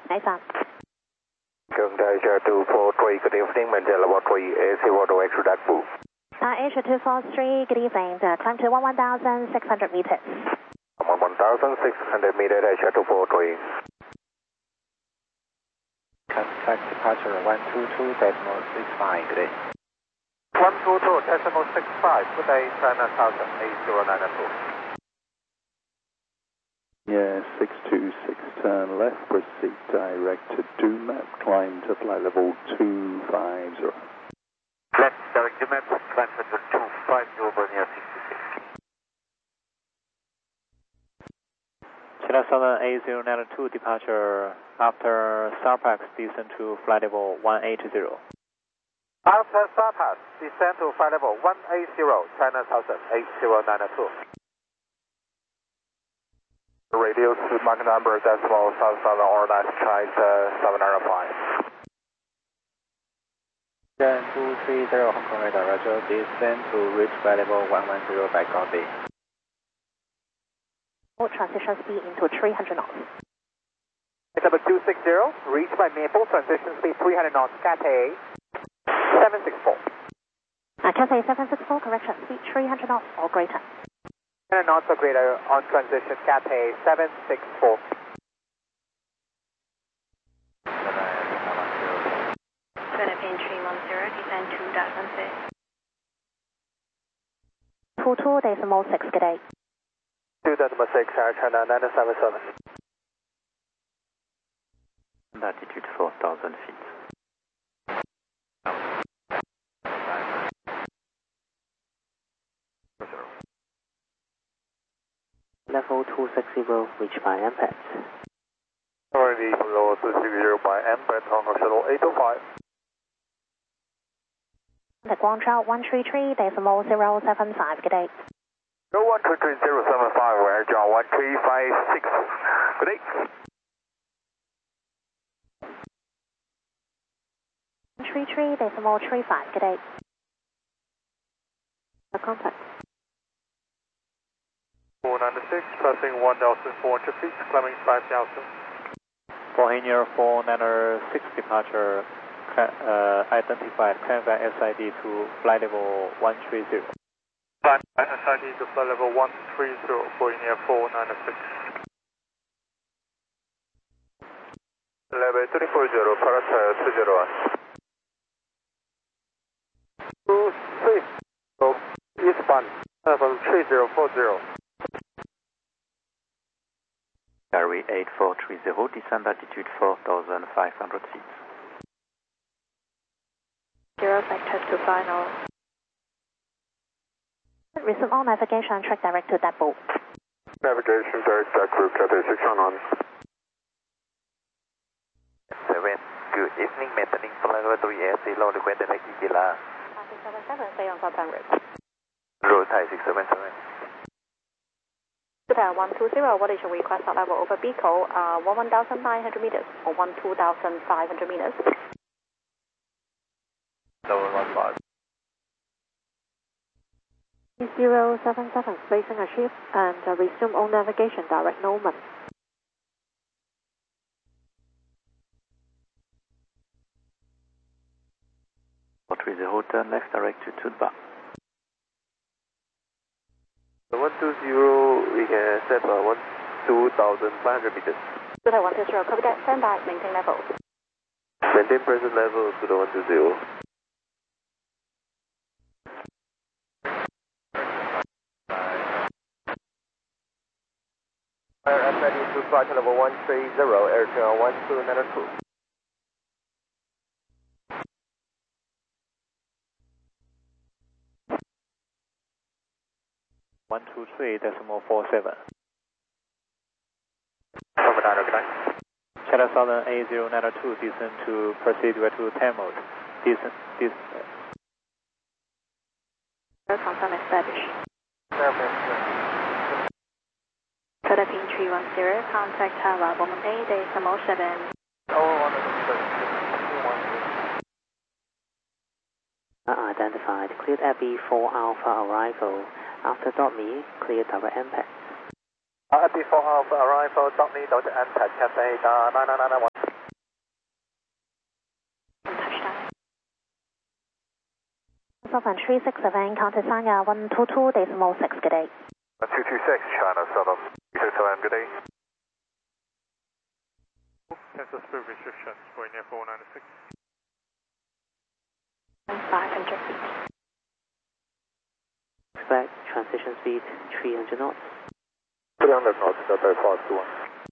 Nice one. Asia 243, good evening, maintain level 3, AC Water X Daku. Asia 243, good evening. Climb to 11,600 meters. 11,600 meters, Asia 243. Contact departure 122.65, good day. 122.65, good day, China Southern 8092. Yeah, 626, turn left, proceed direct to Dumat, climb to flight level 250. Left, direct Dumat, climb to 250 over near 66. China Southern A092 departure after Starpax, descend to flight level 180. After Starpax, descend to flight level 180, China Southern 8092. Radio mark number decimal South Southern Ordnance China 705. 230 Hong Kong radar, Roger, descend to reach flight level 110 by copy. Transition speed into 300 knots. Number 260, reach by Maple, transition speed 300 knots, Cathay 764. Cathay 764, correction, speed 300 knots or greater. 300 knots or greater on transition, Cathay 764. Philippine 310, descend to .16. 22.6, good day. 2.6, China 977. Altitude 4,000 feet. Level 260, reached by MPET. Already below 260 by MPET, Hong Kong Shuttle 805. The Guangzhou 133.075, good day. 133.075, Air John 1356. Good day. 133.35, good day. The contact. 496, passing 1,400 feet, climbing 5,000. Bohemia 496 departure, identified, climb by SID to flight level 130. Climb by SID to flight level 130, Bohemia 496. Level 340, Paracel 201. 230, eastbound, level 3040. Gary 8430, descend altitude 4,500 feet. 0 vectors to final. Resume all navigation and track direct to depot. Navigation direct to crew, Cathay 611. 7, good evening, maintaining flight level 3 AC, low requested Kikila. 677, stay on top en route. Route Thai 677. Hotel 120, what is your request at level over Biko? 1,900 meters or 12,500 meters? Level 15. 077, placing a shift and resume all navigation direct Norman. Turn left direct to Tudba. 120, we can set 2,500 meters. Hotel 120, copy that, stand by, maintain level. Maintain present level to the 120. Fire SID to flight level 130, Air Channel 1292. 123.47. Good China Southern A092, descend to proceed to 10 mode. Descend. Confirm established. Philippine 310, contact Tower, Woman A, decimal 7. Identified, cleared Abbey 4 Alpha arrival. After .me, cleared direct impact. Abbey 4 Alpha arrival, .me, impact, Cathay 9991. 737, contact Sanya 122.6, good day. 226, China Southern 227, good day. Cancel speed restrictions for near 496. 500 feet. Expect transition speed 300 knots. 300 knots, Delta 521.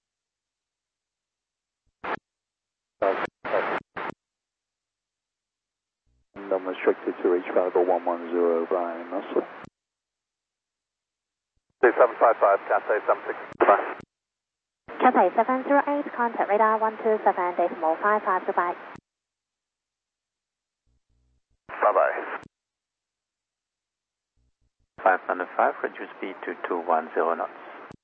And I'm restricted to reach valuable 110 by muscle. 3755, Cathay 765. Cathay 708, contact radar 127.55, goodbye. Bye-bye. 505, reduce speed to 210 knots.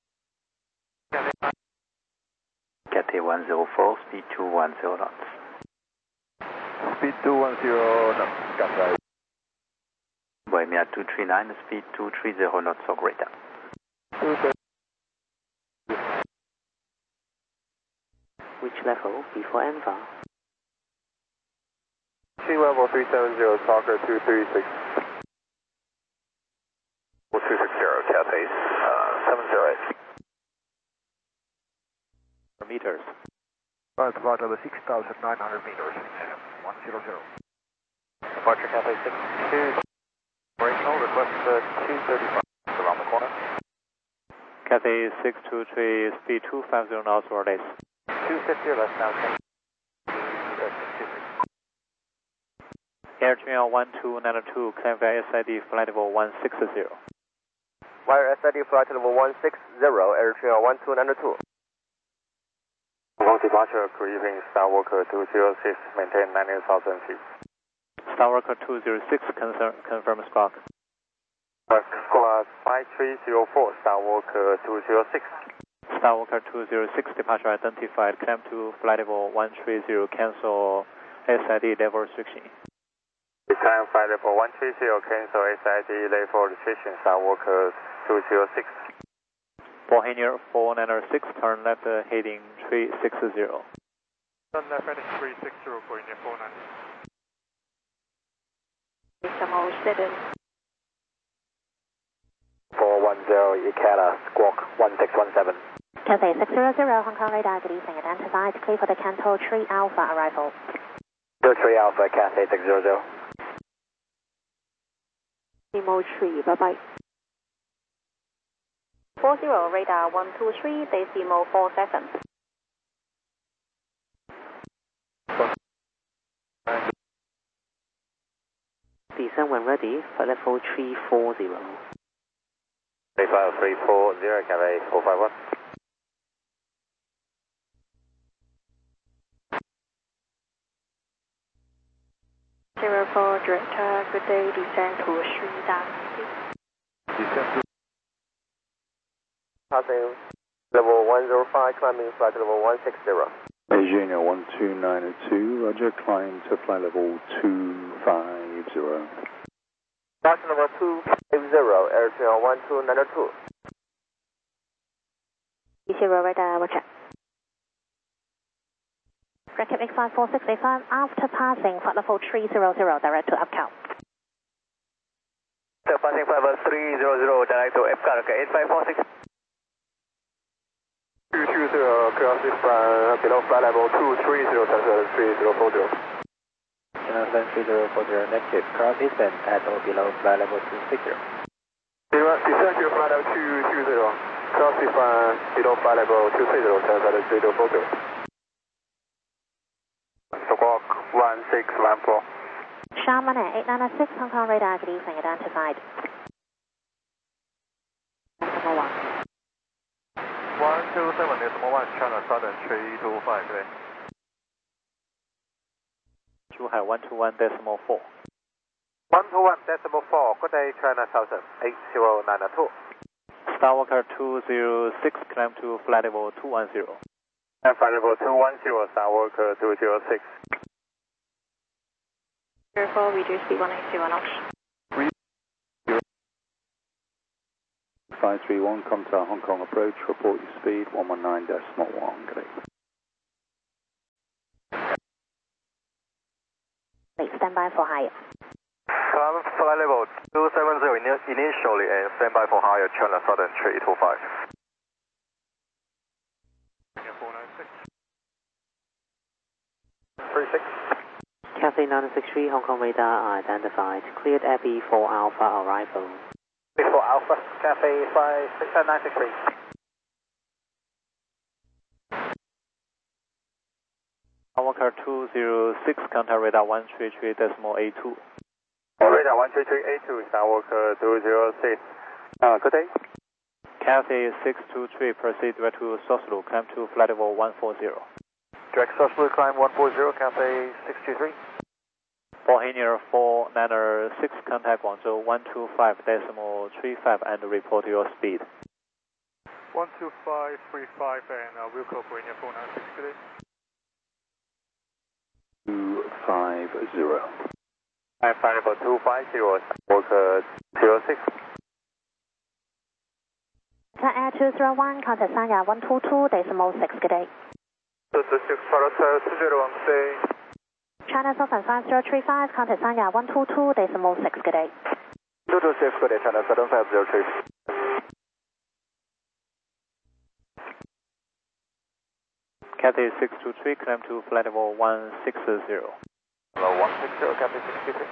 Cathay 104, speed 210 knots. Speed 210 knots, Cathay. Bohemia 239, speed 230 knots or greater. Which level before ANVA? Sea level 370, Soccer 236. 260, Cathay 708. Meters. About over 6,900 meters, 100. Departure Cathay 62. Operational, request 235 around the corner. Cathay 623, speed 250 knots or less. 250, less now 10. Air Channel 1292, climb via SID flight level 160. Wire SID flight level 160, Air Channel 1292. Long departure, cruising Skywalker 206, maintain 19,000 feet. Skywalker 206, confirm squawk. Squawk 5304, Skywalker 206. Skywalker 206, departure identified, climb to flight level 130, cancel SID level restriction. Climb flight level 130, cancel SID level restriction, Skywalker 206. Bohemia 496, turn left heading 360. Turn left heading 360, Bohemia 496. 707. 410, Icata, Squawk 1617. Cathay 600, Hong Kong radar, good evening, identified, clear for the Canto 3 Alpha arrival. 03 Alpha, Cathay 600. Limo 3, bye-bye. 40, radar 123, decimal 47. Descend when ready, flight level 340. 35340, Cathay 451. Zero 4, director, good day, descend to 3,000 feet. Descend to passing level 105, climbing flight level 160. Junior 12902, roger, climb to flight level 250. Flight level 250, Air Channel 1292. 0 radar, roger. Reykjavik 54685, after passing flight level 300, direct to Epcal. So passing flight level 300, direct to Epcal, okay, 8546. 220, crossing below flight level 230, transfer 3040. Channel 3040, negative, cross eastbound at or below flight level 260. Descend to flight level 220, crossing below flight level 230, transfer 3040. Squawk 1614. Sharman Air 896, Hong Kong radar, good evening, identified. Number 1. 127.1, China Southern 325, good day. Zhuhai 121.4. 121.4, good day, China Southern 8092. Skywalker 206, climb to flight level 210. And flight level 210, Skywalker 206. 04, reduce speed 180 knots. 531, contact Hong Kong approach, report your speed 119.1, good day. Please stand by for higher. Come flight level 270 initially and stand by for higher China Southern 325. Yeah, 496. 36. Cathay 963 Hong Kong radar identified. Cleared Abbey 4 Alpha arrival. Before Alpha, Cathay 963. Walker 206, contact radar 133.82. Radar 133A2, Skywalker 206. Good day. Cathay 623, proceed direct to Soslo, climb to flight level 140. Direct Soslo, climb 140, Cathay 623. For Indian 496, contact Guangzhou 125.35 and report your speed. 12535 and Wilco for India 496 today. 250. I'm flight level 250, Skywalker 06. Air 201, contact Sanya 122.6, good day. 226, Pilot 201, good day. China Southern 5035, contact Sanya 122.6, good day. 226, good day, China Southern 503. Cathay 623, climb to flight level 160. Hello, 160, Cathay 623.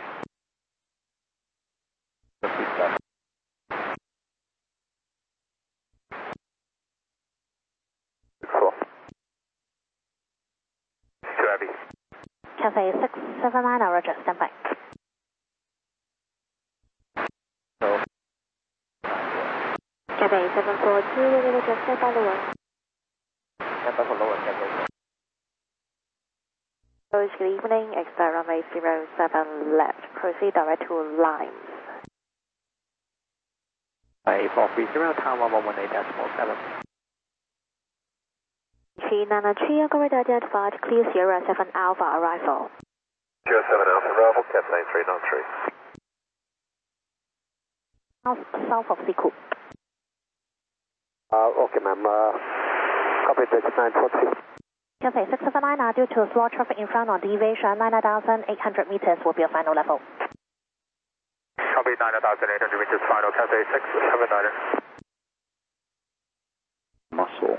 Cathay 679, Roger, stand by. Cathay 742, Roger, stand by the one. Stand by for lower, Cathay. Good evening, expect runway 07 left, proceed direct to Limes. 430, Tower 118.7. 393, already identified, clear Sierra 7 Alpha arrival. Sierra 7 Alpha arrival, Cathay 393. South of Siku. Okay, ma'am. Copy 940. Cathay 679, due to slow traffic in front on deviation 9,800 meters will be your final level. Copy 9,800 meters final, Cathay 679. Muscle.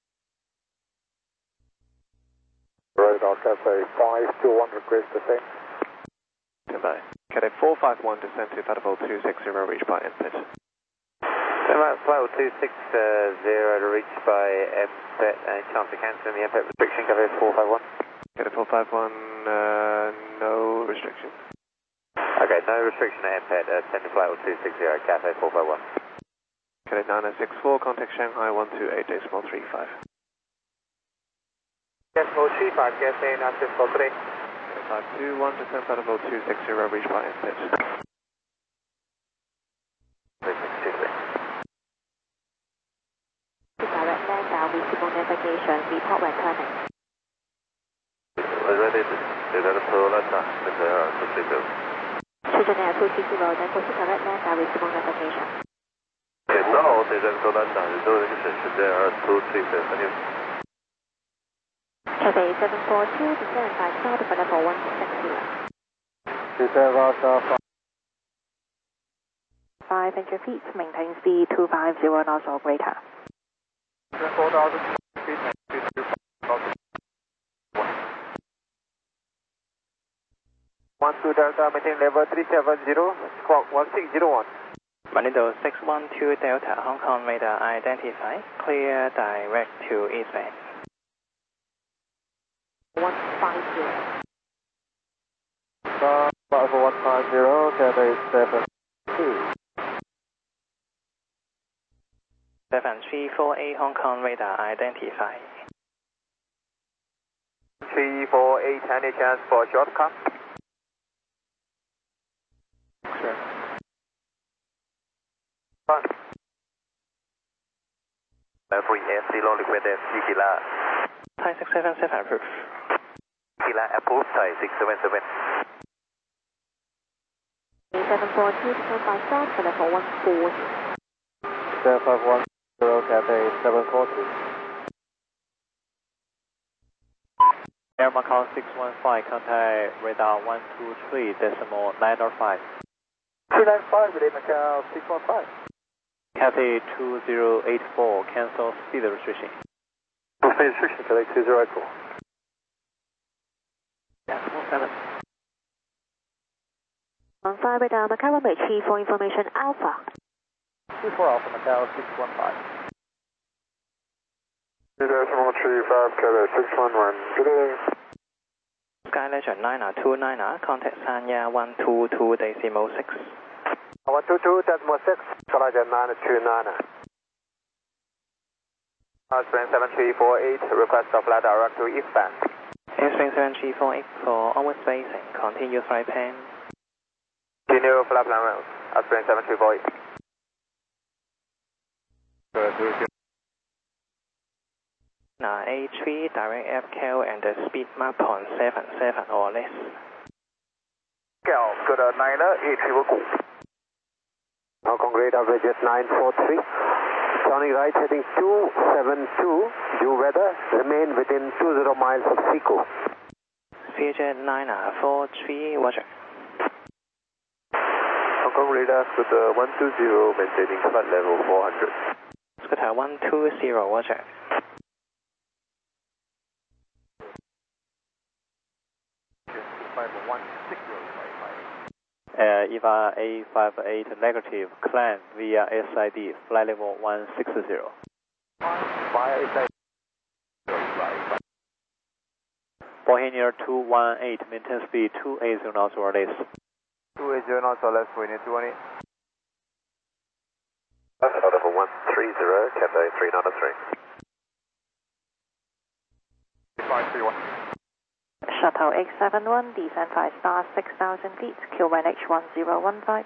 Radar Cathay 521, request descent. Goodbye. Cathay 451, descent to flight level 260, reach by input. Flight level 260 to reach by MPET, and chance of cancelling the MPET restriction, Cathay 451. Cathay 451, no restriction. Okay, no restriction at MPET, send to flight level 260, Cathay 451. Cathay 9064, contact Shanghai 128.35. Decimal 35, Cathay 964, today. 521, descent flight level 260, reach by input. 623. Direct land down, visible navigation, report when turning. Ready to Children Air 230, then proceed direct land down, visible navigation. now, Cathay 742, descend by south for level 160. 500 feet, maintain speed 250 knots or greater. 4,000 feet, 12 Delta, maintain level 370, squawk 1601. Manindo 612 Delta, Hong Kong radar identified. Clear direct to eastbound. 150. 150, Cathay 72. 7348 Hong Kong radar identified. 348, any chance for shortcut? Sure. Free FC long liquid FC Kila. Thai 677 approved. Kila approved, Thai 677. 742, descend by south for level 140. 7510, Cathay 740. Air Macau 615, contact radar 123.905. 295, good day, Macau 615. Cathay 2084, cancel speed restriction. Speed restriction, Cathay 2084. Decimal 7. 15 radar, Macau runway 34 information Alpha. 24 Alpha, Macau 615. 2.35, Cathay 611, good day. Sky Legend 929, contact Sanya 122 decimal 6. 122 decimal 6, Sky Legend 929. Spring 7348, request of flight direct to eastbound. Spring 7348 for onward spacing, continue flight plan. Continue flight plan route, Spring 7348. A3 direct FKL and the speed map on 77 or less. Cal, good 9, A3 will go. Now concrete average at 943. Turning right heading 272. Due weather, remain within 20 miles of SECO. CJ 943, Roger. Hong Kong radar with 120, maintaining flight level 400. Scooter 120, Roger. EVA A58 negative, climb via SID, flight level 160. Via SID. Bohemian 218, maintain speed 280 knots or less. 280 knots or less, we need 218. Flight level 130, Cathay 393. 531. Shuttle X71, descend 5 star 6,000 feet, QNH 1015.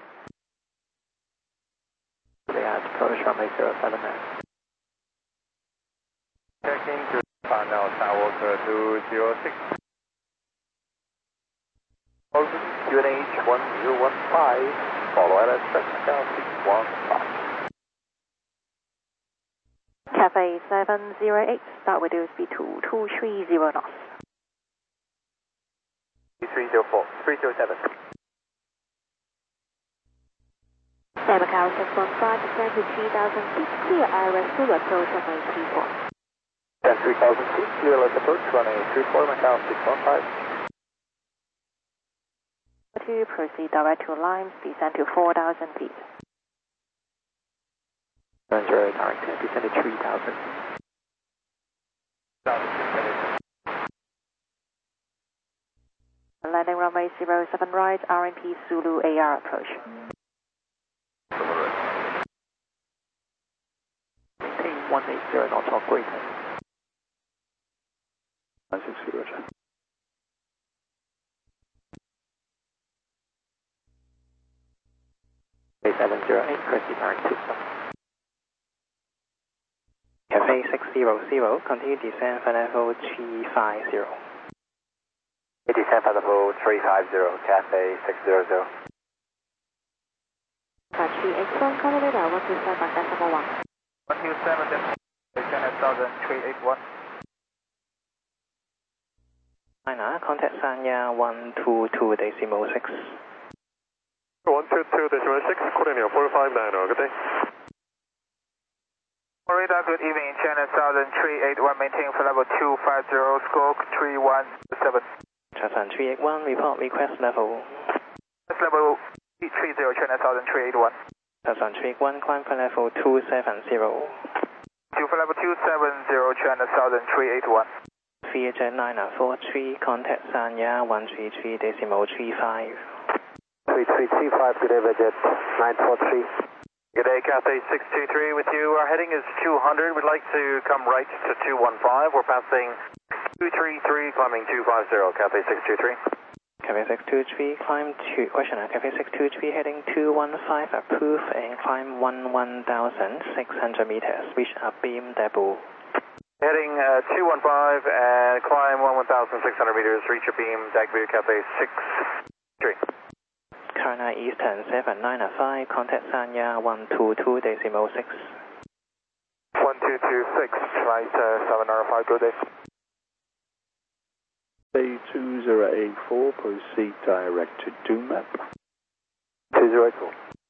Approach runway 07 now. Checking to final Skywalker 206. QNH 1015, follow LS Macau 615. Cathay 708, start with speed 2230 knots. 304, 307. Macau 615, descend to 3,000 feet, clear ILS to approach runway 34. 3,000 feet, clear ILS approach, runway 34, Macau 615. To proceed direct to Limes, descend to 4,000 feet. Direct, descend to 3,000. Landing runway 07 right, RMP Zulu AR approach. Maintain 180 knots or greater. 160, Roger. A708, proceed direct to Cathay 600, continue descend for level 350. Descend for level 350, Cathay 600. 381, Colorado, 127.1. 127, descend at 1,381. Contact Sanya 122 decimal 6. 122 decimal 6, Coordinator 459, good day. Radar, good evening, China 381, maintain for level 250, stroke 317. China 381, report request level. That's level 30, China 381. China 381, climb for level 270. For level 270, China 381. VHN 943, contact Sanya 133 decimal 35. 3335, good day, Visit 943. Good day, Cathay 623 with you. Our heading is 200. We'd like to come right to 215. We're passing 233, climbing 250, Cathay 623. Cathay 623, climb to, questioner, Cathay 623 heading 215, approve and climb 1,600 meters, reach a beam debut. Heading 215 and climb 1,600 meters, reach a beam, debut, Cathay 623. China Eastern 795, contact Sanya 122 decimal 6. 1226, right 795, good day. A2084, proceed direct to DUMAP. 2084.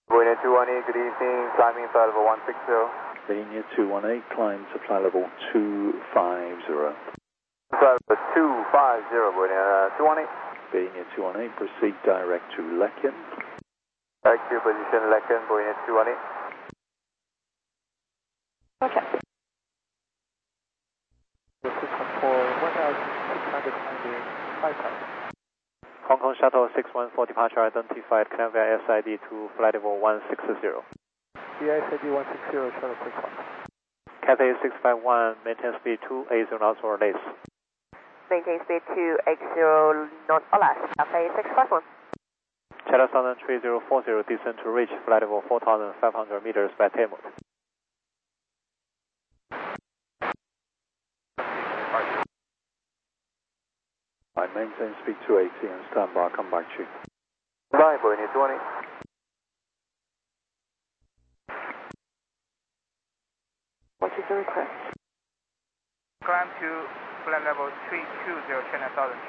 Boeing 218, good evening, climbing flight level 160. Linear 218, climb to flight level 250. Flight level 250, Boeing 218. Linear 218, proceed direct to Lekin. Direct to position Lekin, Boeing 218. Roger. The system for 1,600 climbing 5,000. Hong Kong Shuttle 614 departure identified, climb via SID to flight level 160. The SID 160, shuttle quick one. Cathay 651, maintain speed 280 knots or less. Maintain speed 280 knots or less. Cathay 651. China Southern 3040, descend to reach flight level 4,500 meters by tail mode. I maintain speed 280 and stand by, come back to you. Bye, Boeing 218. What is the request? Climb to flight level 320, China Southern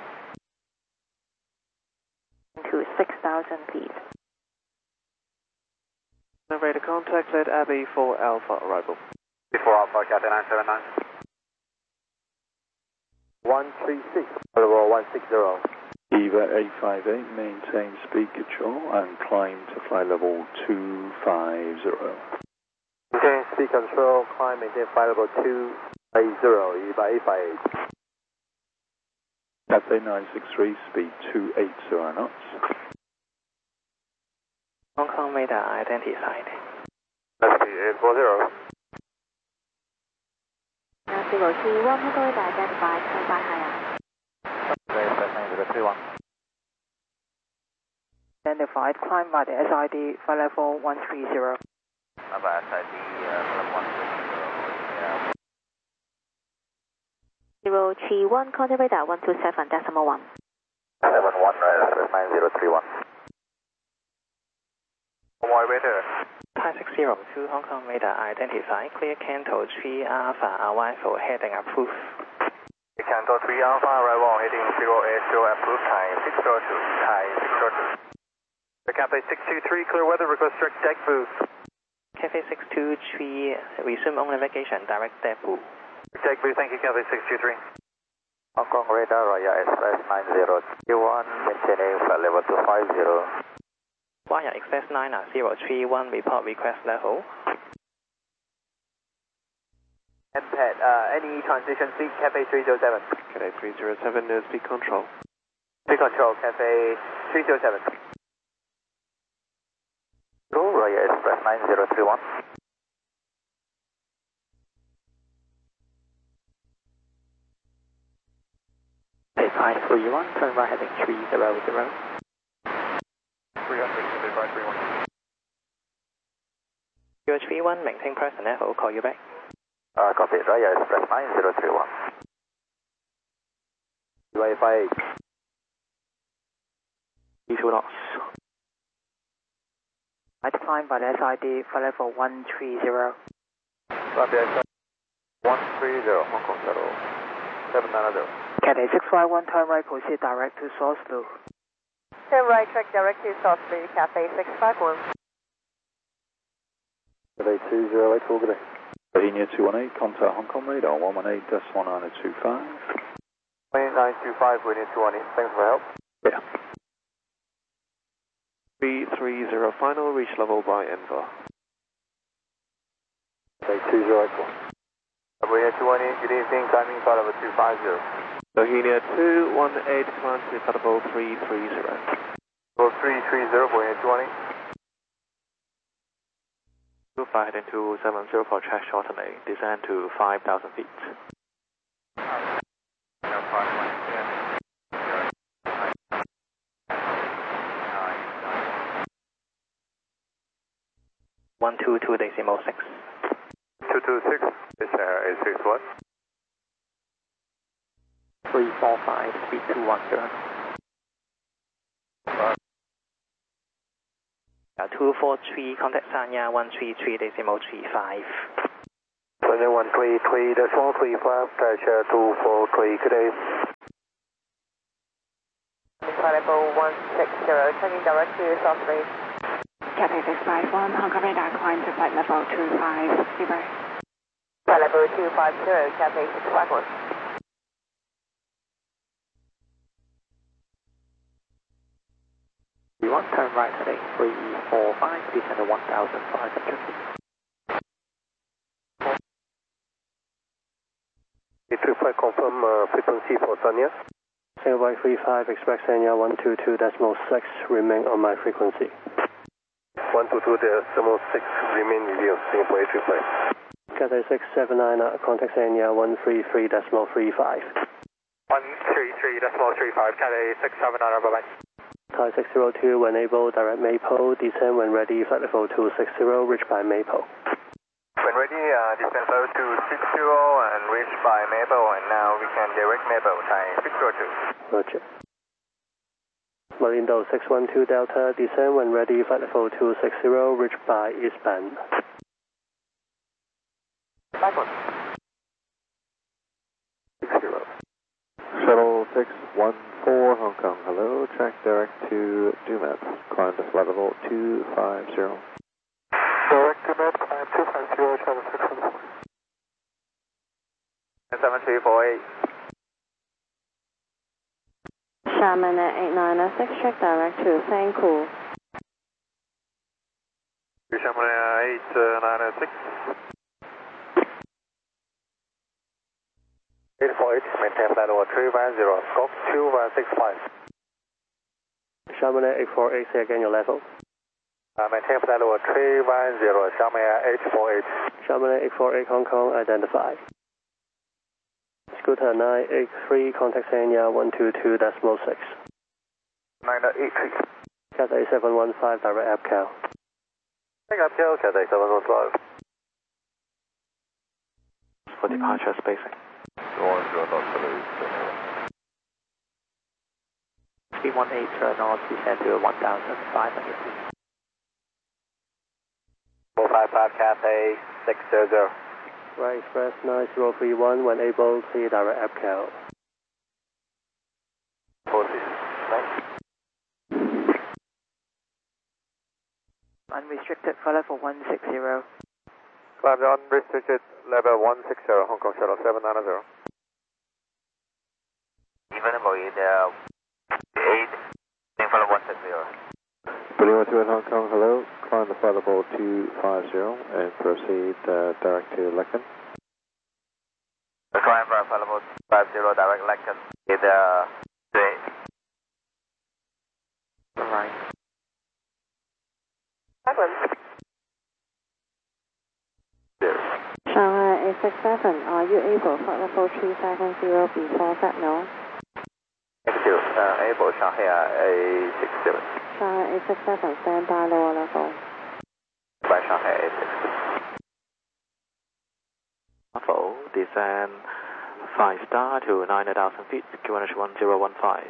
381. To 6,000 feet. Radar contact at Abbey for Alpha arrival. Before Alpha, Cathay 979. 136, level 160. EVA 858, maintain speed control and climb to flight level 250. Maintain speed control, climb, maintain flight level 280, EVA 858. Cathay 963, speed 280 knots. Hong Kong radar identified. Speed 840. 031, Hong Kong radar identified, stand by higher. Identified, climb by the SID, flight level 130. Number SID, flight 031, contact radar 127.1. 71, 9031. Hawaii radar. Thai 602, Hong Kong radar identified. Clear Canto 3 Alpha, arrival heading approved. Canto 3 Alpha, arrival heading 080, approved, time 602, time 602. Cathay 623, clear weather, request direct deck boost. Cathay 623, resume on navigation, direct depot. Deck boost, thank you, Cathay 623. Hong Kong radar, Royal Express 9031, maintaining flight level 250. Royal Express 9031, report request level. MPAD, any transition speed, Cathay 307. Cathay 307 is speed control. Speed control, Cathay 307. Royal Express 9031. Take 531, turn right heading 300. 300, 531. 031, maintain personnel, I'll call you back. Copy, Royal Express 9031. UA58. 2 knots. I climb by the SID, flight level 130. Copy, 130, Hong Kong Shuttle 790. Cathay 651, turn right, proceed direct to source loop. Turn right, track direct to source loop, Cathay 651. Cathay 208, all good day. Linear 218, contact Hong Kong radar 118.1925. 925, Boeing 218, thanks for help. Yeah. 330 final, reach level by Enver. Cathay 208. Boeing 218, good evening, climbing flight level 250. Bohemia 218, climb to flight level 330. Level 330, Boeing 218. 25 heading to 70 for track shortening, descend to 5,000 feet. One two two decimal 6. 226, it's 86 what? 345, speed 210. 243, contact Sanya 133 decimal 35. Sanya 133 decimal 35, pressure 243, good day. Flight level 160, turning direct to source loop. Cathay 651, Hong Kong radar, climb to flight level 250. Flight level 250, Cathay 651. V1, turn right heading 345, descend to 1,500 feet. 835, confirm frequency for Sanya. Singapore 35, expect Sanya 122.6, remain on my frequency. 122.6, remain with you, Singapore 835. Cathay 679, contact Sanya 133.35. 133.35, Cathay 679, bye-bye. Thai 602, when able, direct Maple, descend when ready, flight level 260, reach by Maple. When ready, descend level 260 and reach by Maple, and now we can direct Maple, Thai 602. Roger. Malindo 612 Delta, descend when ready, flight level 260, reach by eastbound. Backward. 60. Shuttle 614 Hong Kong, hello, track direct to DUMAP, climb to flight level 250. Direct DUMAP, climb 250, shuttle 614. 7348. Xiamen at 8906, check direct to Fanku. Xiamen at 8906. 848, maintain flight level 310, scope 2165. Xiamen 848, say again your level. Maintain flight level 310, Xiamen 848. Xiamen 848, Hong Kong, identify. Scooter 983, contact Sanya 122.6. 983. Cathay 715, direct APCAL. APCAL, Cathay 715. For departure spacing. 318, turn north, descend to 1,500 feet. 455, Cathay 600. Right, express 9031, when able, see direct APCAL. 46. Unrestricted flight level 160. Climb to unrestricted level 160, Hong Kong shuttle 790. Even avoid 8, flight level 160. Berlin 2 at Hong Kong, hello, climb to flight level 250 and proceed direct to Lecken. Climb for flight level 250, direct Lecken. With 28. Right. Shanghai 867, are you able flight level 370 before signal? Thank you. Able Shanghai 867. Shanghai 867, stand by lower level. By Shanghai 867. Bravo, descend 5 star to 9,000 feet, QNH 1015.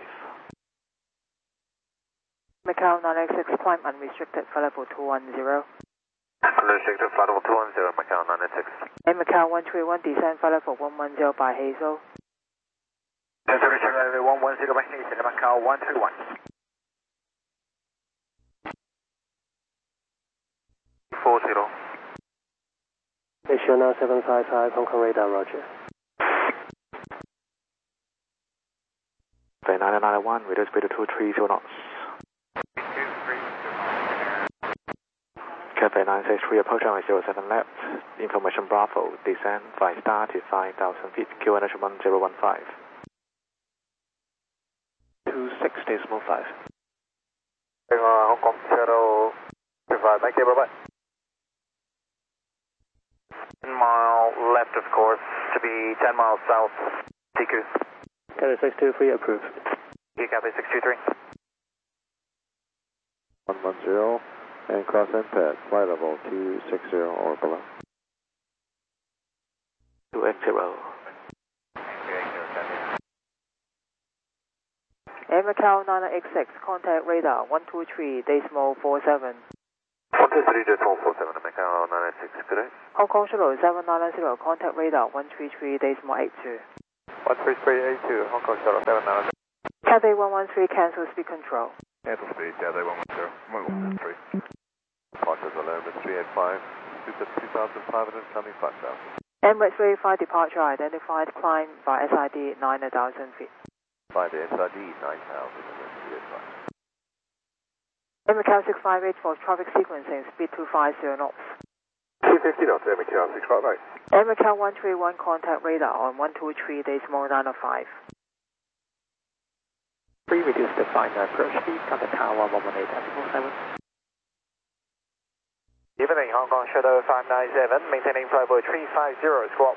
Macau 986, climb unrestricted flight level 210. Unrestricted flight level 210, Macau 986. And Macau 131, descend flight level 110 by Hazel. Restriction level 110 by Hazel, Macau 131. 40. Asia now 755, Hong Kong radar, roger. Bay 991, radio speed to 230 knots. Cathay 963, approach runway 07 left. Information Bravo, descend 5 star to 5,000 feet, QNH 1015. 260, small 5. Hong Kong shuttle 35, thank you, bye-bye. 10 mile left, of course, to be 10 miles south, TQ. Cathay 623, approved. Cathay 623. 110 and cross MPAD, flight level 260 or below. 280. And Macau 986, contact radar 123.47. 123.47, Macau 986, good day. Hong Kong shuttle 790, contact radar 133.82. 133.82, Hong Kong shuttle 790. Cathay 113, cancel speed control. Cancel speed, Cathay 110, 113. 385, Super 2500 coming 5000. Emirates 385 departure identified, climb by SID 9,000 feet. By the SID 9,000. Macau 658 for traffic sequencing, speed 250 knots. 250 knots, Macau 658. Macau 131 contact radar on 123.905. Reduce the final approach speed, contact tower 118.7. Evening, Hong Kong Shuttle 597, maintaining flight level 350, squawk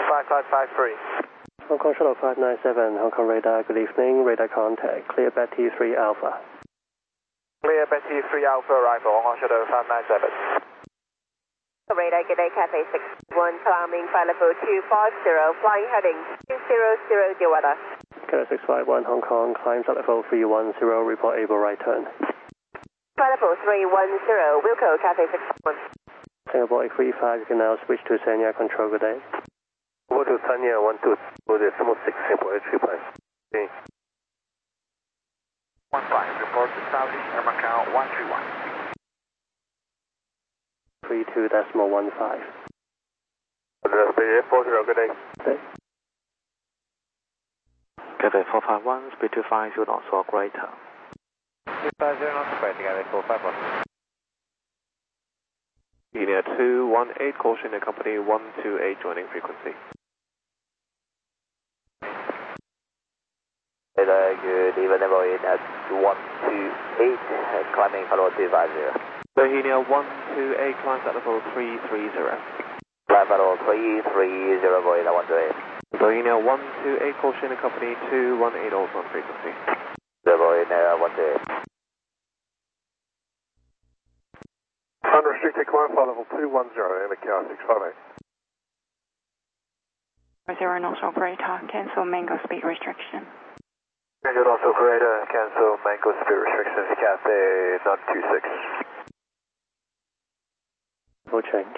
5553. Hong Kong Shuttle 597, Hong Kong radar, good evening, radar contact, clear Betty 3 Alpha. Clear Betty 3 Alpha, arrival, Hong Kong Shuttle 597. Radar, good day, Cathay 61, climbing flight level 250, flying heading 200, dear weather. Cathay 651, Hong Kong, climb flight level 310, report able right turn. Flight level 310, Wilco, Cathay 61. Singapore 835, you can now switch to Sanya control, good day. Over to Sanya 12, Singapore 835. 15, report to Southeast Air Macau 131. 32.15. Good day. Okay. Cathay 451, speed 250 knots or greater. 250 knots, Cathay 451. Linear 218, caution accompany 128 joining frequency. Good evening, Boeing at 128, climbing follow 250. Bohemia 128, climb at level 330. Climb follow 330, Boeing 128. Bohemia 128, caution accompany 218 also on frequency. Boeing 128. Unrestricted climb flight level 210, Macau 658. 0 knots operator, cancel mango speed restriction. Mango knots operator, cancel mango speed restrictions, Cathay 926. No change.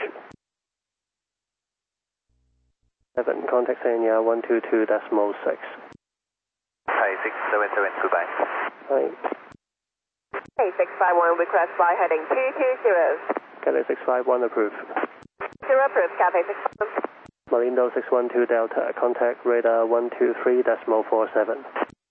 7, contact Sanya 122.6. Hi, 677, goodbye. Right. Hey, 651, request fly heading 220. Cathay 651 approved. 0 approved, Cathay 651. Malindo 612 Delta, contact radar 123.47.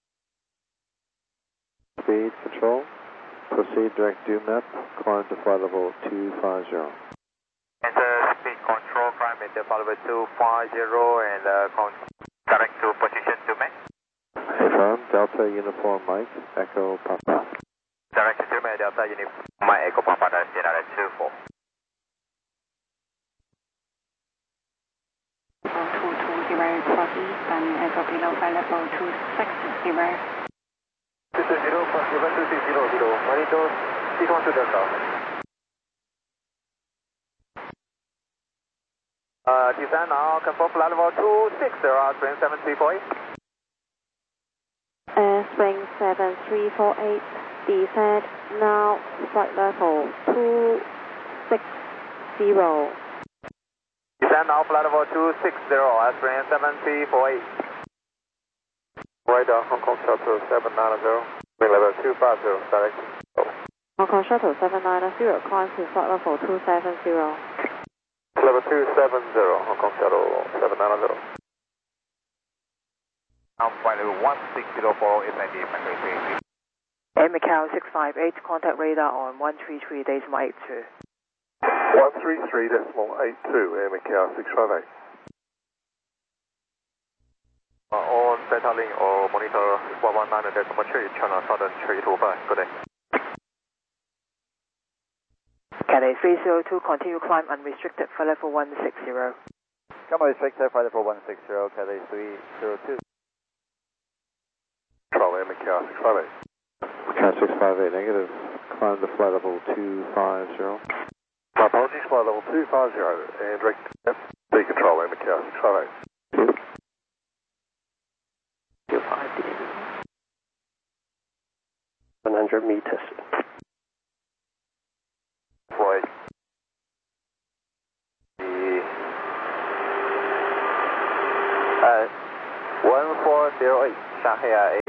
Speed control, proceed direct due map, climb to flight level 250. Enter speed control, climb at the flight level 250 and direct to position to map. Affirm, Delta Uniform Mike, Echo Papa. Direct to map, Delta Uniform Mike, Echo Papa, that's United 24. 220 cross east and echo below flight level 260. 220, cross 260, Malindo 612 Delta. Descend now, confirm flight level 260, spring 7348. Spring 7348, descend now, flight level 260. Descend now, flight level 260, spring 7348. Radar, Hong Kong Shuttle 790, spring level 250, direct. Hong Kong Shuttle 790, climb to flight level 270. Level 270, Hong Kong Shuttle 790. Now flight level 160 for SID, Macau 658, contact radar on 133.82. 133.82, Air Macau 658. On data link or monitor 119.3, China Southern 325, good day. Cathay 302, continue climb unrestricted, flight level 160. Come on, restricted, flight level 160, Cathay 302. Control Air Macau 658. Macau 658, negative, climb to flight level 250. My apologies, flight level 250, and direct B control Air Macau 658. 100 meters. Floyd. 1408, Shanghai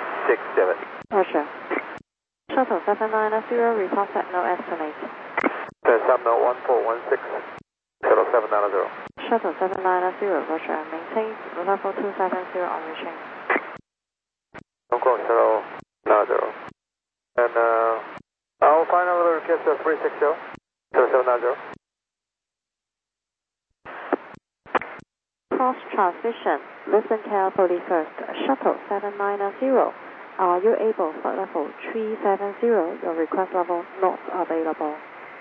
A67. Roger. Shuttle 790, report set no escalate. Subno 1416, Shuttle 790. Shuttle 790, roger. Maintain level 270 on reaching. Hong Kong Shuttle 90. And our final request is 360, Shuttle 790. Cross transmission. Listen carefully first. Shuttle 790. Are you able for level 370? Your request level not available.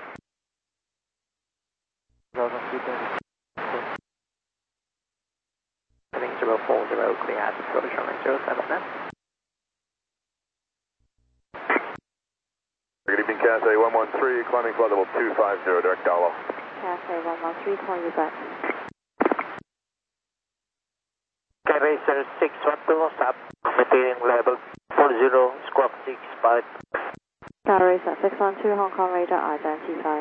Heading 040, clear at Scottish runway 07 now. Good evening, Cathay 113, climbing flight level 250, direct Darlow. Cathay 113, call you back. Cathay 0612, stop, maintaining level 40, squawk 65. Cathay 612, Hong Kong radar identified.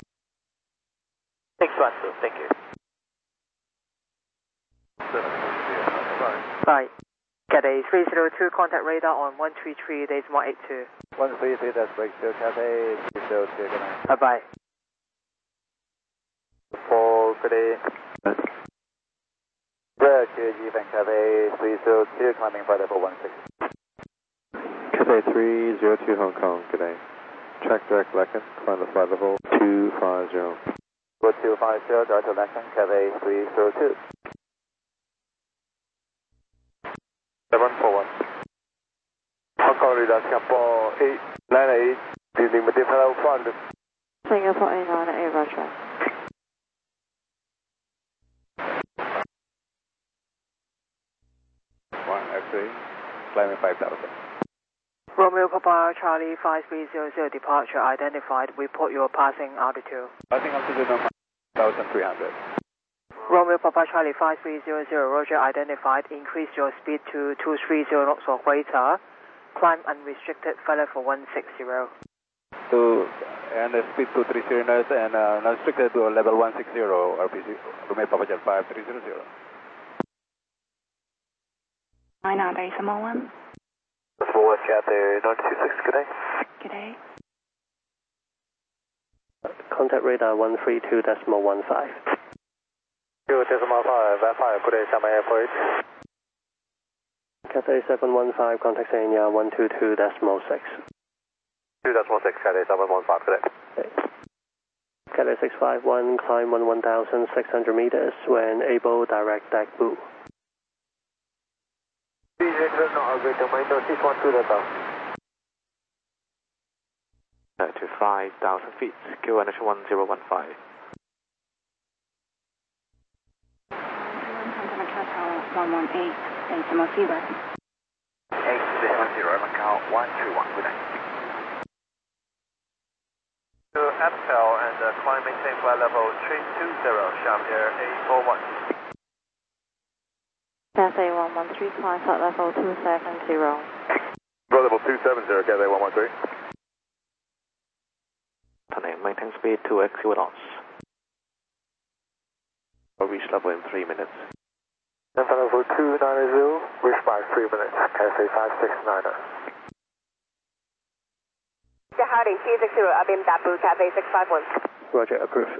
612, thank you. Right. Cathay 302, contact radar on 133, days 182. 133, that's breakthrough, Cathay 302, good night. Bye-bye. For good day. Good evening, Cathay 302, climbing flight level 16. Cathay 302 Hong Kong, good day. Track direct Lecken, climb the flight level 250. 250, direct to Lecken, Cathay 302. 741. Hong Kong radar Singapore 898, dealing with the fellow fund. Singapore 898, roger. X-ray, climbing 5000. Romeo Papa Charlie 5300, departure identified. Report your passing altitude. Passing altitude number 1300. Romeo Papa Charlie 5300, roger, identified. Increase your speed to 230 knots or greater. Climb unrestricted, flight level 160. And speed 230 knots and unrestricted to level 160, RPC, Romeo Papa Charlie 5300. 9 decimal 1. Forward Cathay 926, good day. Good day. Contact radar 132.15. 2.5, Verify, good day, Shanghai Airport. Cathay 715, contact Sanya 122.6. 2.6, Cathay 715, good day. Cathay 651, climb 11,600 meters. When able, direct deck boo. To 5,000 feet, QNH 1015. Contact Macau 118, decimal 0. 800, Macau 121, good night. To Aptel and climb maintain flight level 320, Sharpier 841. Cathay 113, climb flight level 270. Flight level 270, Cathay 113. Maintain speed 2x knots. Will reach level in 3 minutes. And flight level 290, reach by 3 minutes, Cathay 5690. Howdy, 260, Abim Dabu, Cathay 651. Roger, approved.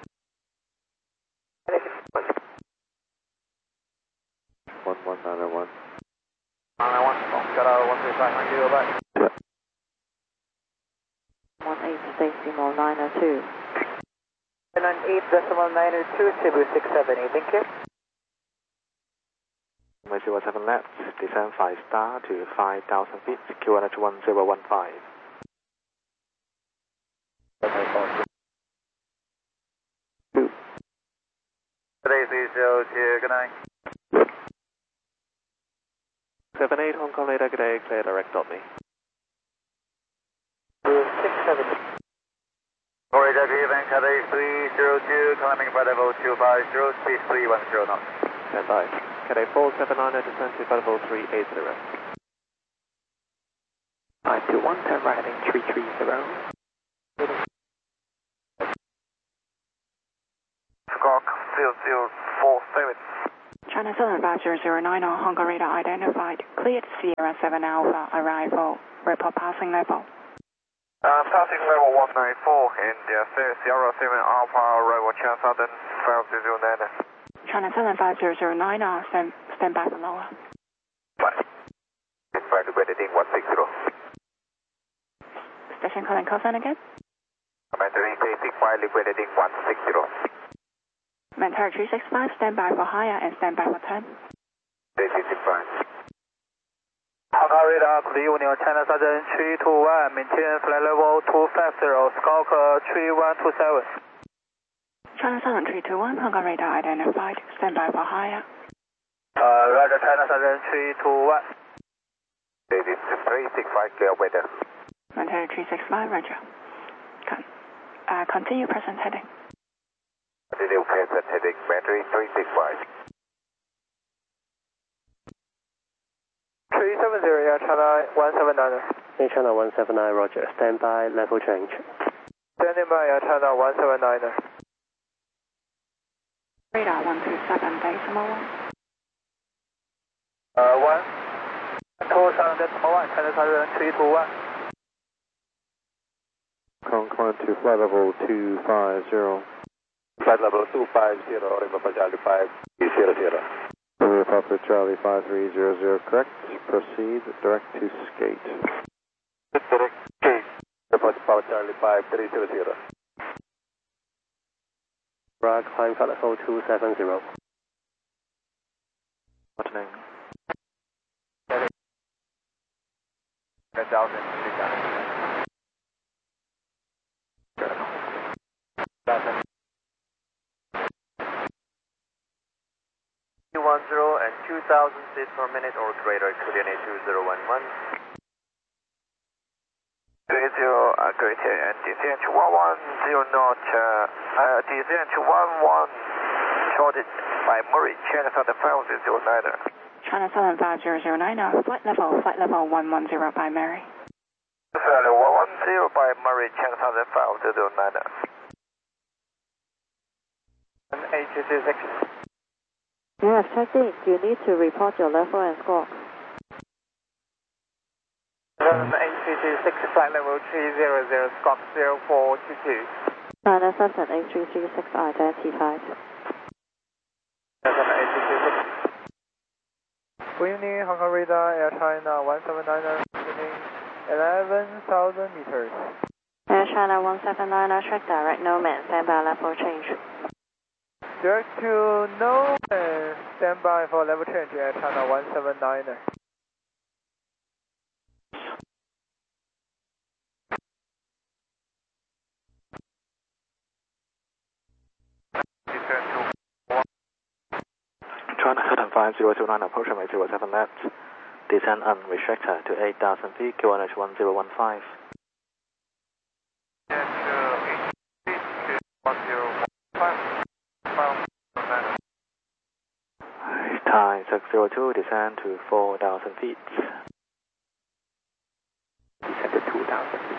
1191. 991, got out 135, thank you, go back. 18 decimal 902. 98 decimal 902, Cebu 670, thank you. 07 left, descend 5 star to 5,000 feet, QNH 1015. Cathay 302, good night. 78 Hong Kong radar, good day, clear direct on me. 670. Radar, good evening, Cathay 302, climbing flight level 250, speed 310 knots. Stand by. Cathay 479, descend to flight level 380. 521, turn right heading 330. Squawk 0047. China Southern 5009 on Hong Kong radar identified. Cleared Sierra 7 Alpha, arrival. Report passing level. Passing level 194 in Sierra 7 Alpha, arrival China Southern 5009. China Southern 5009, stand by for lower. Right, liquidating 160. Station calling call sign again. Commander 365, liquidating 160. Commander 365, stand by for higher and stand by for turn. 365. Hong radar, good evening, China Southern 321, maintain flight level 250, Squawk 3127. China Southern 321, Hong Kong radar identified, stand by for higher. Roger, China Southern 321. 365, clear weather. Commander 365, roger. Continue present heading. Continue present heading, Commander 365. 370, Air China 179. Air China 179, roger. Stand by, level change. Standing by, Air China 179. Radar 127, decimal 1. 27 decimal 1, China Southern 321. Climb to flight level 250. Flight level 250, Lima Charlie 500. Papa Charlie 5300, correct. Proceed direct to skate. Direct skate. Papa Charlie 5300. Right, climb flight level 270. Buttoning. 210 and 2000 feet per minute or greater, coordinate 2011. Great, and descent to 110 knot, descent to 11, shorted by Murray, China Southern 5009. China Southern 5009, flight level 110 by Mary. Flight level 110 by Murray, China Southern 5009. And HC6. You have checked in. You need to report your level and score. HC6, flight level 300, Squawk 0422. China Southern 8336 identified. Good evening, Hong Kong radar, Air China 179, reading 11,000 meters. Air China 179, track direct, no man, stand by level change. Direct to no man, stand by for level change, Air China 179. China Southern 5029, approximately 07 left. Descend unrestricted to 8,000 feet, QNH 1015. Time 602, descend to 4,000 feet. Descend to 2,000 feet.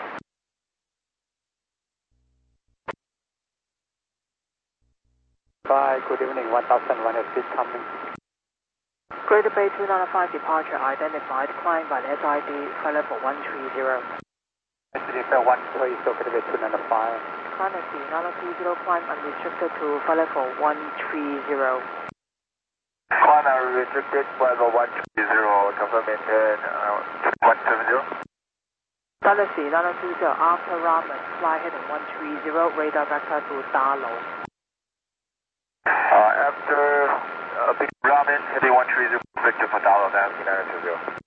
Bye, good evening, 1001 is coming. Greater Bay 295 departure identified, climb by the SID, flight level 130. SID 130 is okay with 295. Climb at 920, climb unrestricted to flight level 130. Climb unrestricted, flight level 130, confirm maintain 170. Galaxy 920, after Raman, fly heading 130, radar vector to Darlow. After Big Ramen, heading 130, Victor for Darlow, Nancy 920.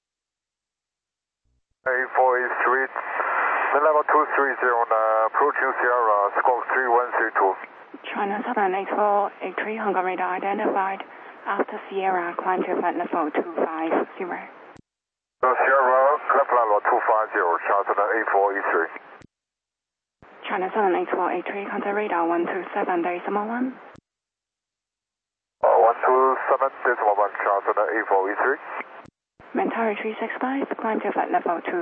8483, level 230, approaching Sierra, Squawk 3132. China Southern 8483, Hong Kong radar identified. After Sierra, climb to flight level 250. Sierra, left level 250, China Southern 8483. China Southern 8483, contact radar 127, decimal 1. 127, decimal 1, China Southern 8483. Mentari 365, climb to flight level 250.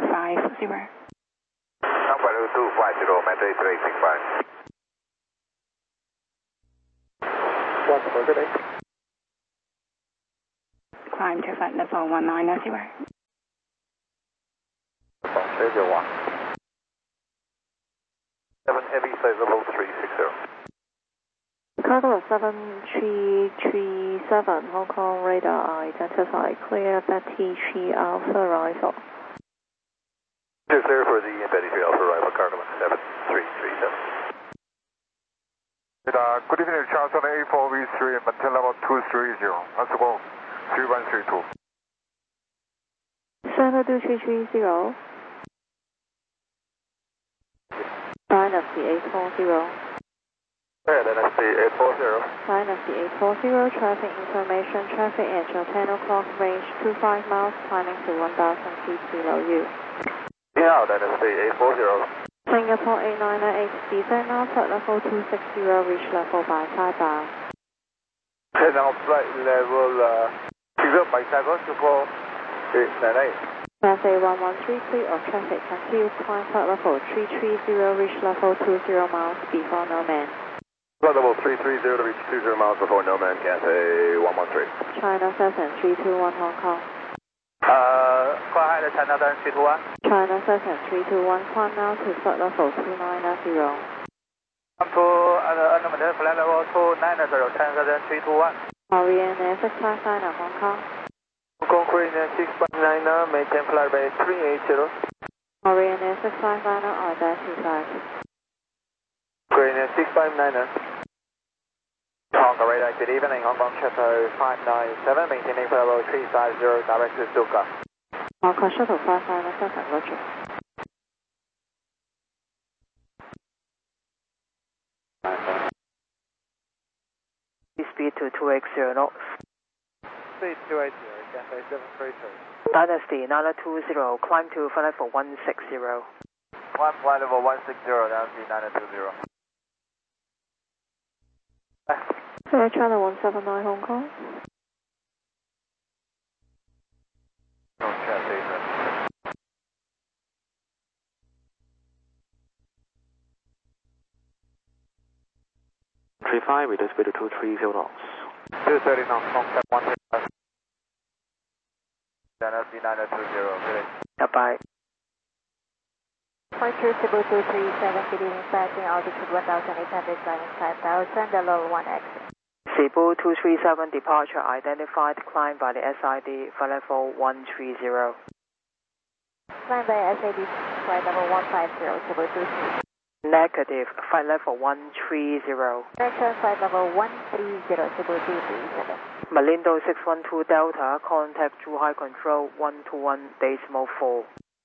Number 250, Mentari 365. What's for today? Climb to flight level 190. Heavy flight level 360. Cargo 7337, Hong Kong radar identified, clear Betty 3 Alpha Rifle. Clear for the Betty 3 Alpha Rifle, Cargo 7337. Good evening, Charleston A4V3, maintain level 230. Let's go, 3132. Center 2330. Dynasty 840. Dynasty 840. Dynasty 840, traffic information, traffic angel 10 o'clock, range 25 miles, climbing to 1,000 feet below you. Yeah, Dynasty 840. Singapore 8998, descend now, flight level 260, reach level by Taipei. Now flight level 60 by Taipei, Singapore 8998. Cathay 113, clear of traffic, continue climb flight level 330, reach level 20 miles before no man. Flight level 330 to reach 20 miles before no man, Cathay 113. China Cessna 321 Hong Kong. Go ahead, China 321. China Cessna 321, climb now to flight level 2990. Come to maintain flight level 290, China 321. Korean Air 659 Hong Kong. Hong Kong Korean Air 659, maintain flight by 380. Korean Air 659, identified. Korean Air 659. Hong Kong radar, good evening, Hong Kong Shuttle 597, maintaining flight level 350, direct to Stuka. Hong Kong Shuttle 597, roger. Speed to 280 knots. Speed 280, Cathay 733. Dynasty 920, climb to flight level 160. Flight level 160, Dynasty 920. China 179 Hong Kong. Three-5, reduce speed to 230 knots. 230 knots, Hong Kong 135. Dynasty 920, Bye. Departure Cebu 237, beginning passing altitude 1,800, climbing 5,000, the level 1 exit. Cebu 237, departure identified, climb by the SID, flight level 130. Climb by SID, flight level 150, Cebu 237. Negative, flight level 130. Correction, flight level 130, Cebu 237. Malindo 612 Delta, contact Zhuhai Control 121.4.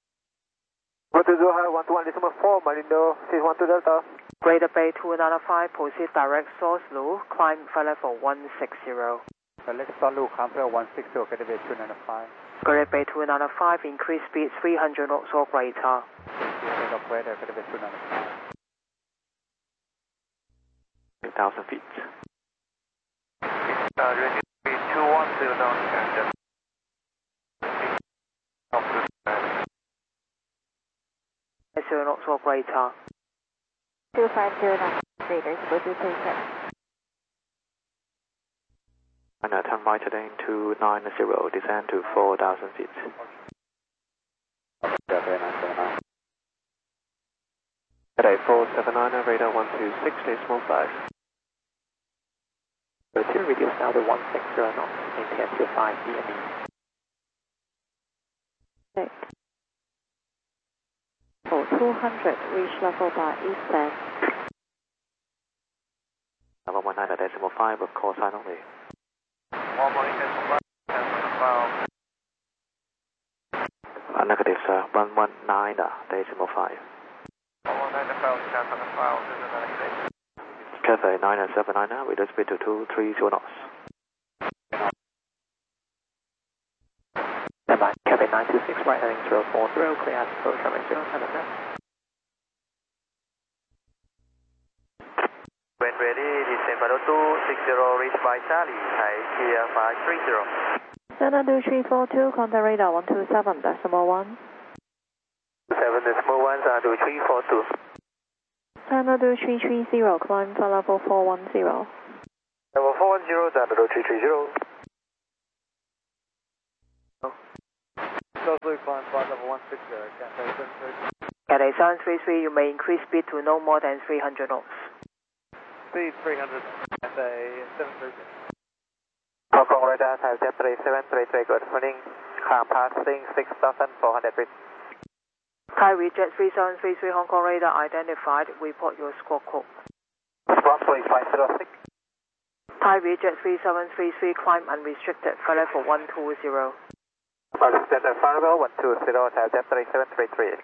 121.4, Malindo 612 Delta. Greater Bay 295, proceed direct source loop, climb flight level 160. Select start loop, climb level 160, Greater Bay 295. Greater Bay 295, increase speed 300 knots or greater. Operator, Greater Bay 295. 8,000 feet. 210 down and 0 knots or greater. 250 knots, Raiders, Cebu 237. And turn right heading 290, descend to 4,000 feet. At 479, radar 1260, small size. Rotor reduce now to 160 knots, maintain to 5 DME. For 200, reach level by eastbound. Level 19.5 with call sign only. 119.5. Negative, sir. 119.5. Cathay 979, reduce speed to 230 knots. Standby, Cathay 926, right heading 040, clear as approach, runway 07 left. When ready, descend Palo 260, reach by Charlie, Thai Kia 530. Center 2342, contact radar 127, decimal 1. 7 decimal 1, 2342. Center 2330, climb for level 410. Level 410, Zandro 330. Closely climb flight level 160, Cathay 730. Cathay 733, you may increase speed to no more than 300 knots. Speed 300, Cathay 733. Hong Kong radar, Jet 3733, good morning. Passing 6,400 feet. Thai Jet 3733 Hong Kong radar identified. Report your squawk code. Squawk 3506. Thai Jet 3733 climb unrestricted. Flight level 120. Jet Farewell 120, Jet 3733.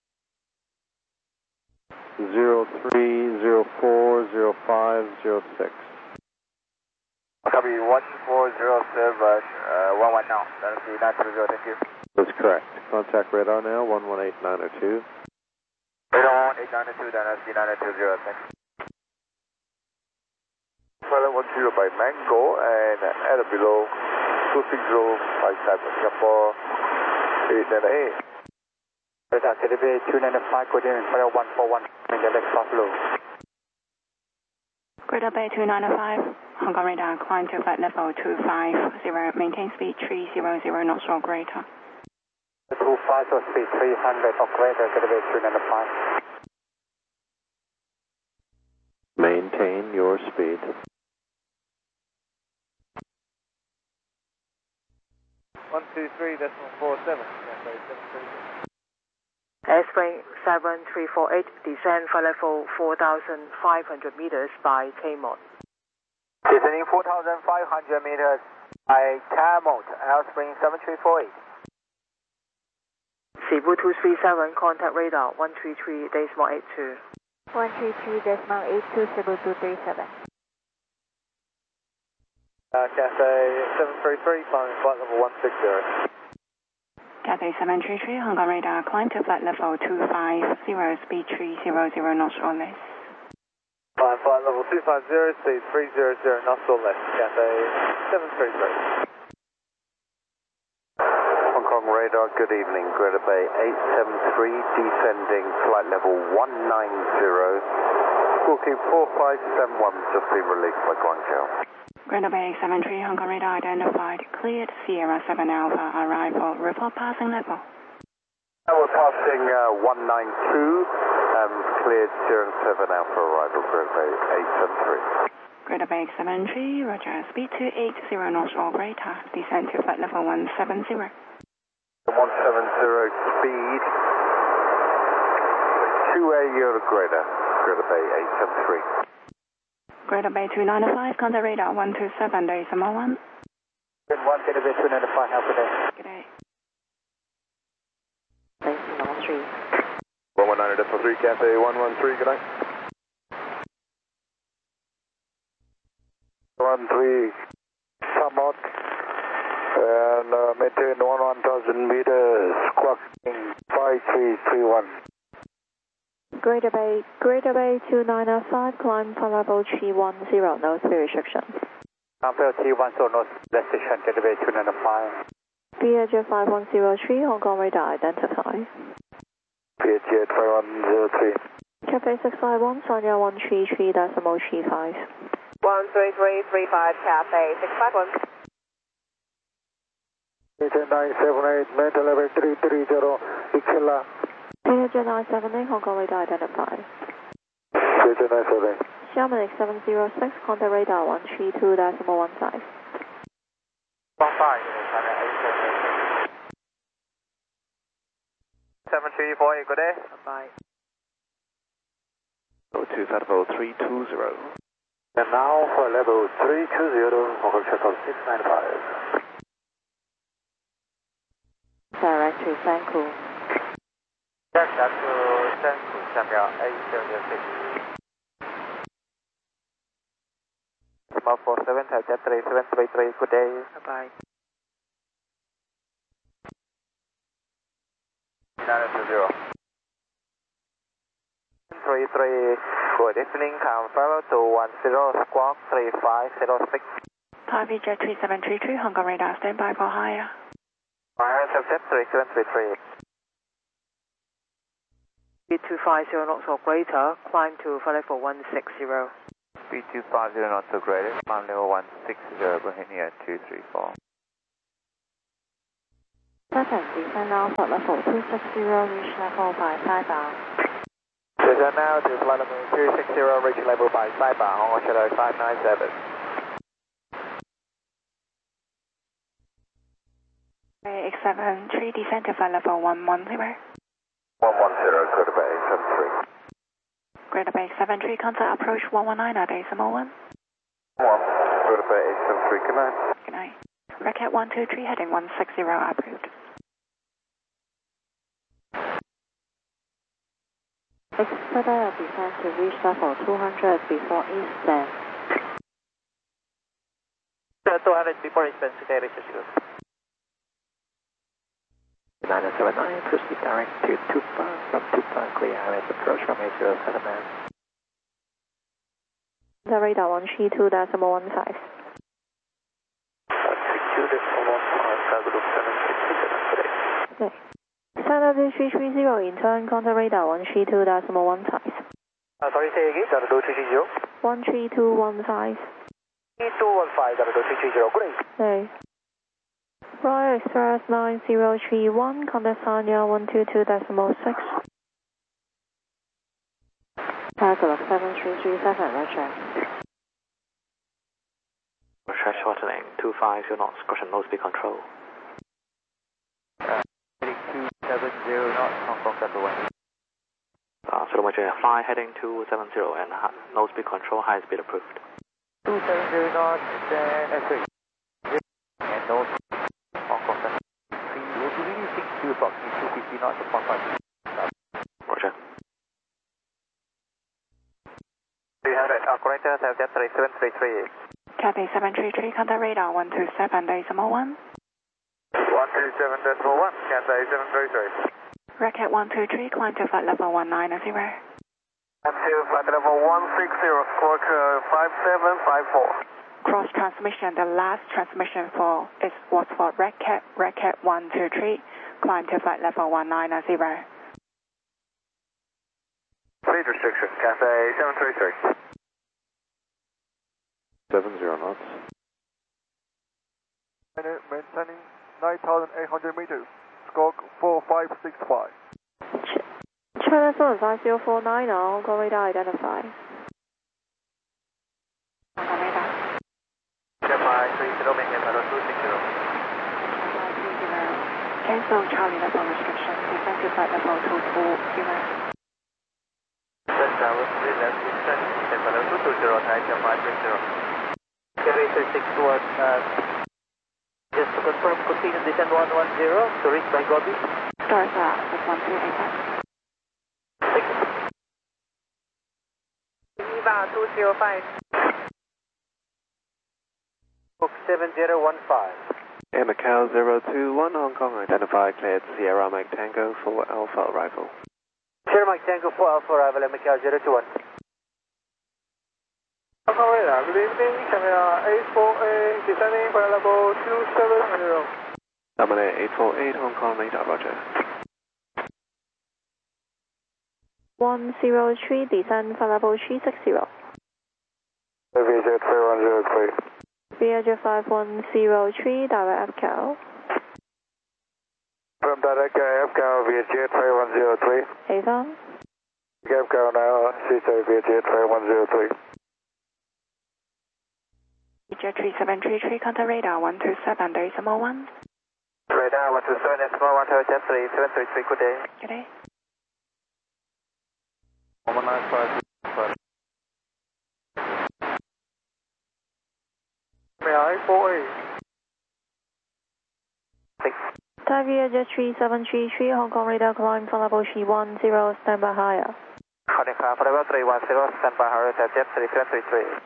03040506. Copy 1407, 11 now. That is the 920, thank you. That's correct. Contact radar now, 118902. Radar 1892, that is the 920, thank you. Flight 10 by Mango and at below 26057 Singapore 898. Radar KDB 295, good evening, Flight 141, India Buffalo. Greater Bay 295, Hong Kong radar, climb to flight level 250, maintain speed 300 knots or greater. 25 or speed 300 or greater, Greater Bay 295. Maintain your speed. One, 123.47, Cathay 733. Airspring 7348, descend flight level 4,500 meters by K-Mod. Descending 4,500 meters by K-Mod, Airspring 7348. Cebu 237, contact radar 133.82. 133.82, Cebu 237. Cathay 733, climbing flight level 160. Cathay 733, Hong Kong radar, climb to flight level 250, speed 300 knots or less. Climb flight level 250, speed 300 knots or less, Cathay 733. Hong Kong radar, good evening, Greater Bay 873, descending flight level 190. We'll keep 4571, just been released by Guangzhou. Greater Bay 873, Hong Kong radar identified, cleared Sierra 7 Alpha, arrival, report passing level. We're passing 192, cleared Sierra 7 Alpha, arrival, Greater Bay 873. Greater Bay 873, roger, speed 280 knots or greater, descend to flight level 170. 170, speed 280 or greater, Greater Bay 873. Greater Bay 295, contact radar 127, there is a more one. Good one, Greater Bay 295, have a good day. Good day. Thanks, number 3. 119.3, Cathay 113, good night. 13, come out and maintain 1,000 meters, squawking 5331. Greater Bay 295, climb for level 310, no speed restriction. Level 310, no restriction, Greater Bay 295. Vietjet 5103, Hong Kong radar identified. Vietjet 5103. Cathay 651, Sonia 133.35. 13335, Cathay 651. Vietjet 978, mental level 330, Ikela. Vietjet 978, Hong Kong radar identified. Vietjet 978. Xiamen X 706, contact radar 132.15. 7348, good day. Bye. 02 level 320. And now for level 320, Hong Kong Shuttle 695. Direct to Sanku. Direct to Sanku, 下面 A706. Small 47, Jet 3733, good day. Bye-bye. 920. 33, good evening, confirm to 10, squawk 3506. Thai Jet 3733, Hong Kong radar, stand by for higher. Fire Jet 3733. Speed 250 knots or greater, climb to flight level 160. Speed 250 knots or greater, climb level 160, Bohemia 234. descend now for level 260, reach level by Saiba. Descend now to flight level 260, reach level by Saiba, Hong Kong Shadow 597. X73, descend to flight level 110. 110, Greater Bay 73. Greater Bay 73, contact approach 119 at decimal 1. 1, Greater Bay 873, good night. Good night. Racket 123, heading 160, approved. Expedite descent to reach level 200 before east bend. 200 before east bend, okay, this is good. 979, proceed direct to Tupa, from Tupa, clear ILS approach from 807 man. The radar 132.15. 132.15, Center 2330 in turn, contact radar 132.15. Sorry, say again, 330. 13215. 3215, 330, great. Hey. Royal Express 9031, contact Sanya 122.6. Target 7337, Roger. Roger, shortening 250 knots, caution low speed control. 270 knots, Hong Kong Central 1. So Roger, fly heading 270 and no speed control, high speed approved. 270 knots, then S3. And no Hong Kong Central 3. We'll be releasing 2 o'clock, 250 knots, 1.5. Roger. 300, operator, Jet 3733. Cathay 733, contact radar 127.1. 127.41, Cathay 733. Racket 123, climb to flight level 190. And to flight level 160, squawk 5754. Cross transmission, the last transmission was for Racket 123, climb to flight level 190. Speed restriction, Cathay 733. 70 knots. Maintaining 9,800 meters, squawk 4565. China 75049, Hong Kong radar identified. Hong Kong radar. Shanghai 30, maintain level 260. Cancel Charlie level restriction, descend to flight level 220. Tower 3 left, descend, maintain level 220, high 530. Carry 361, just to confirm, continue descend 110 to reach by Gobi. Start with 1285. Thank you. EVA 205. 7015. Air Macau 021, Hong Kong, identified, cleared Sierra Mike Tango for Alpha arrival. Sierra Mike Tango for Alpha arrival, Air Macau 021. Hong Kong radar, good evening, camera 848, descending for level 270. Dominator 848, Hong Kong radar, roger. 103, descend for level 360. VJ 3103. Viager 5103, direct FCAL. From direct FCAL, VJ 3103. Avon. FCAL now, CJ VJ 3103. Jet 3733, contact radar 127.1. Radar 127.1, Jet 3733, good day. Good day. 195. May I 48? Thai Viager 3733, Hong Kong radar climb for level 310, stand by higher. Calling for level 310, stand by higher, Jet 3733.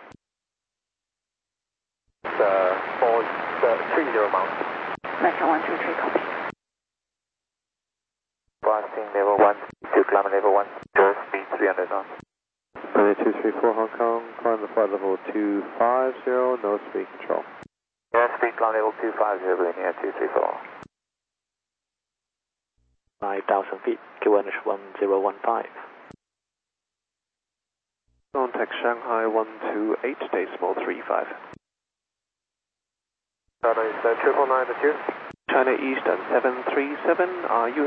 30 mount. Racket 123, copy. Passing level 1, to climb level 1, to speed 300 knots. 234 Hong Kong, climb the flight level 250, no speed control. Yeah, speed climb level 250, linear 234. 5,000 feet, QNH 1015. Contact Shanghai 128.35. Sorry, 999 to you. China Eastern 737, are you